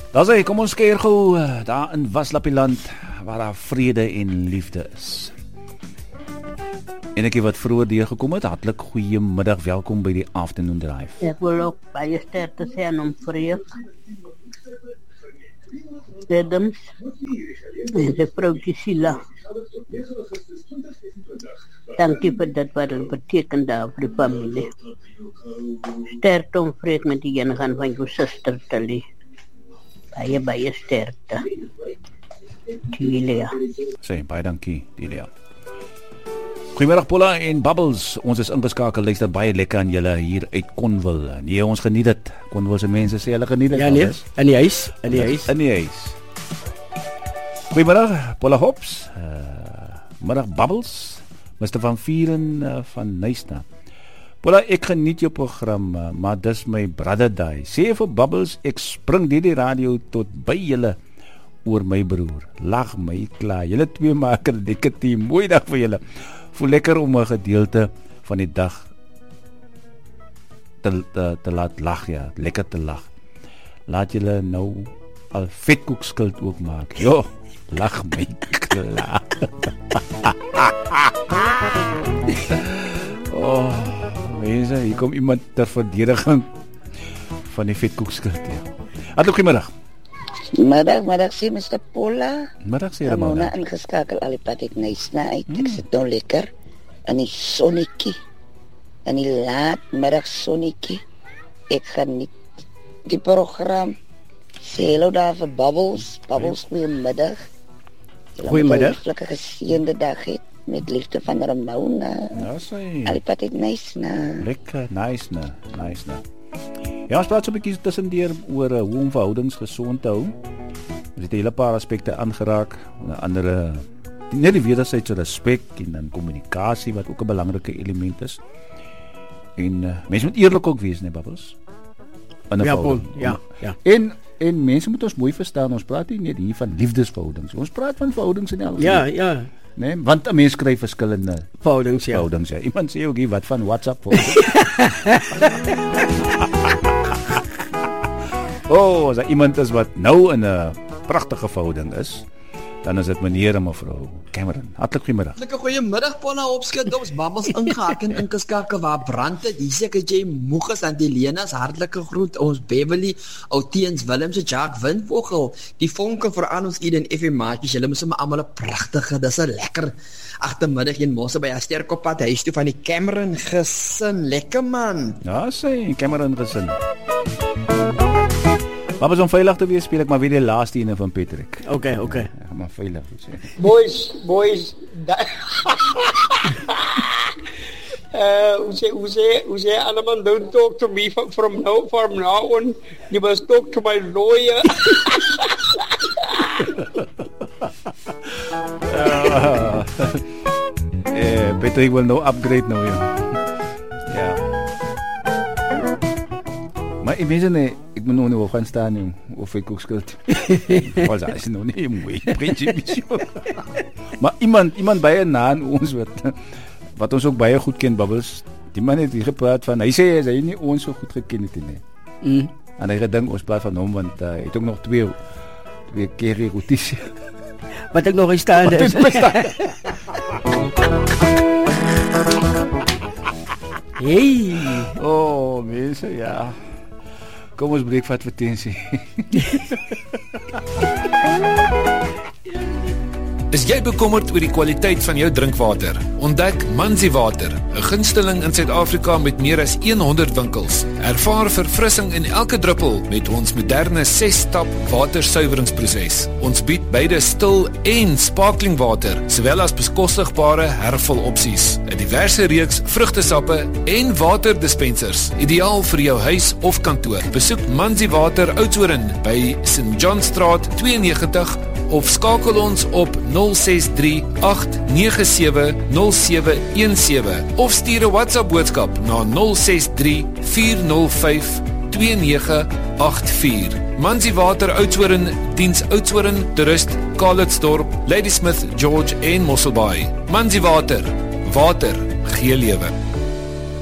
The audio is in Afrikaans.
Daar sê, kom ons keer gou daar in Waslapieland waar daar vrede en liefde is. En ek wat vroeër deurgekom het, hartlik goeiemiddag, welkom by die Afternoon Drive. Ek wil ook baie sterkte sê aan hom Freek Adams en sy vrouwtjie Sila. Dankie vir dit wat het beteken daar vir die familie. Sterkte om Freek met die ene gaan van jou suster te lie. Baie sterkte. Delia. Sê, baie dankie, Delia. Goeiemiddag Paula en Bubbles, ons is ingeskakel, luister baie lekker aan julle hier uit Konwil. Nee, ons geniet dit. Konwil se mense sê hulle geniet dit. Ja nee, in die huis. In die huis. Goeiemiddag Paula Hops, middag Bubbles, Mr. Van Vieren van Nysna. Paula, ek geniet jou program, maar dis my brother die. Sê vir Bubbles, ek spring die radio tot by julle oor my broer. Lag my klaar. Julle twee maak 'n lekker team. Mooi dag vir julle. Voel lekker om 'n gedeelte van die dag te laat lag, ja, lekker te lag. Laat julle nou al vetkoekskild ook maak. Jo, lag my klaar. Oh, mense, hier kom iemand ter verdediging van die vetkoekskild. Ja. Hartlik goeiemiddag. Middag sê Mr. Paula. Middag sê Ramona ingeskakel al die pad uit Nysna uit. Ek sit nou lekker in die sonnetjie. In die laat middag sonnetjie. Ek geniet die program. Sê hallo daar vir Bubbles. Bubbles, goeiemiddag. Goeiemiddag. Lekker geseënde dag het met liefde van Ramona. Ja, sê. Al die pad uit Nysna. Lekker, nice. Ja, ons praat so 'n bietjie tussendeur oor hoe om verhoudings gesond te hou. Ons het 'n hele paar aspekte aangeraak, onder andere net die wederwysige respek en dan kommunikasie wat ook 'n belangrike element is. En mense moet eerlik ook wees, nee Bubbles. Ja, Paul, ja. En mense moet ons mooi verstaan, ons praat nie net hier van liefdesverhoudings. Ons praat van verhoudings in algemeen. Ja. Nee, want 'n mens kry verskillende Verhoudings, ja. Iemand sê ook hier wat van WhatsApp verhoudings. As daar iemand is wat nou in 'n pragtige verhouding is, dan is dit meneer en mevrou Cameron. Hartlik goeiemiddag. Hartlik goeiemiddag Paula opskit. Ons Bubbles ingehaak en ingeskakel waar brand dit. Hier seker jy moeg is aan die Lenas. Hartlike groet ons Beverly, Outiens Willem se Jacques Windvogel. Die vonke vir aan ons Eden FM maatjies. Julle moet sommer almal 'n pragtige, dis 'n lekker agtermiddag in Mosse by 'n sterkoppad huis toe van die Cameron gesin. Lekker man. Ja, sê Cameron gesin. Maar om veilig te wees, speel ek maar weer die laaste ene van Patrick. Okay. Ja, maar veilig sê. Boys. Who say, Alaman, don't talk to me from now on. You must talk to my lawyer. Patrick wil nou upgrade nou, ja. Maar imagine, ek moet nou op gaan staan of ek ook skuld. Was hy nou nie mooi, prentjie. Maar iemand baie na aan ons wat ons ook baie goed ken, Bubbles. Die man het hier gepraat van, hy sê hy nie ons so goed geken het nie. En hy gedink ons praat van hom want hy het ook nog twee keer roties. Wat ek nog staan is. Hey. Oh, mense, ja. Kom ons breek vir advertensie. Is jy bekommerd oor die kwaliteit van jou drinkwater? Ontdek Manzi Water, 'n gunsteling in Suid-Afrika met meer as 100 winkels. Ervaar verfrissing in elke druppel met ons moderne 6-stap watersuiweringsproses. Ons bied beide stil en sparkling water, sowel as bekostigbare hervulopsies. 'n Diverse reeks vrugtesappe en waterdispensers, ideaal vir jou huis of kantoor. Besoek Manzi Water Oudtshoorn by St. John Straat 92 of skakel ons op 063-897-0717 of stuur 'n WhatsApp boodskap na 063-405-2984. Manzi Water Oudtshoorn, diens Oudtshoorn, Toerist, Calitzdorp, Ladysmith, George en Mosselbaai. Manzi Water, water gee lewe.